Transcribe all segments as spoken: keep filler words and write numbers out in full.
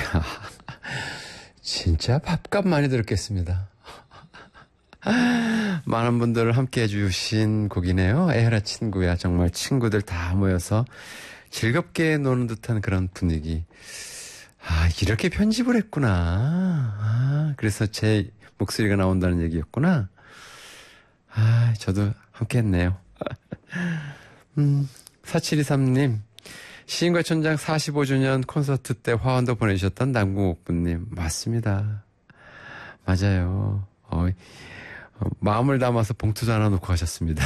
진짜 밥값 많이 들었겠습니다. 많은 분들 함께 해주신 곡이네요. 에헤라 친구야. 정말 친구들 다 모여서 즐겁게 노는 듯한 그런 분위기. 아, 이렇게 편집을 했구나. 아, 그래서 제 목소리가 나온다는 얘기였구나. 아, 저도 함께 했네요. 음, 사칠이삼 님. 시인과 촌장 사십오 주년 콘서트 때 화환도 보내주셨던 남궁옥부님. 맞습니다. 맞아요. 어, 어, 마음을 담아서 봉투도 하나 놓고 가셨습니다.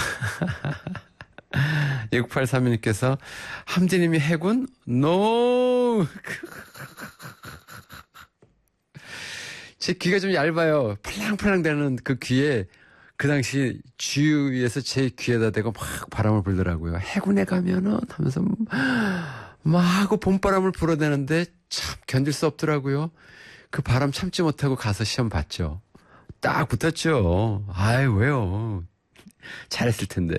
육팔삼이 님께서 함디님이 해군? 노! 제 귀가 좀 얇아요. 팔랑팔랑 되는 그 귀에 그 당시 주위에서 제 귀에다 대고 막 바람을 불더라고요. 해군에 가면은 하면서 막 하고 봄바람을 불어대는데 참 견딜 수 없더라고요. 그 바람 참지 못하고 가서 시험 봤죠. 딱 붙었죠. 아이, 왜요? 잘했을 텐데.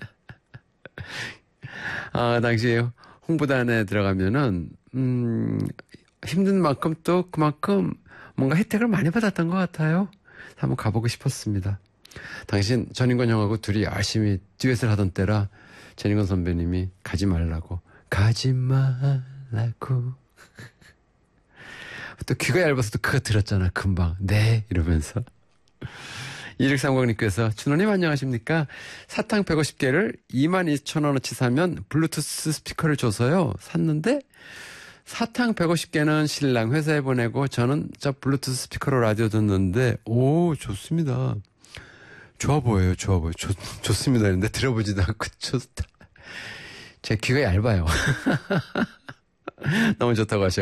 아, 당시에 홍보단에 들어가면은, 음, 힘든 만큼 또 그만큼 뭔가 혜택을 많이 받았던 것 같아요. 한번 가보고 싶었습니다. 당신 전인권 형하고 둘이 열심히 듀엣을 하던 때라 전인권 선배님이 가지 말라고. 가지 말라고. 또 귀가 얇아서 또 그거 들었잖아, 금방. 네, 이러면서. 이육삼공 님께서 준호님 안녕하십니까? 사탕 백오십 개를 이만 이천 원어치 사면 블루투스 스피커를 줘서요. 샀는데 사탕 백오십 개는 신랑 회사에 보내고 저는 저 블루투스 스피커로 라디오 듣는데 오, 좋습니다. 좋아 보여요. 좋아 보여요. 좋, 좋습니다. 근데 들어보지도 않고 좋다. 제 귀가 얇아요. 너무 좋다고 하셔.